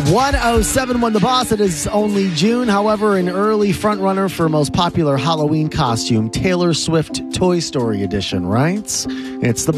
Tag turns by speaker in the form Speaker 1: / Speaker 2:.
Speaker 1: 107 The Boss. It is only June. However, an early frontrunner for most popular Halloween costume, Taylor Swift Toy Story Edition, right? It's the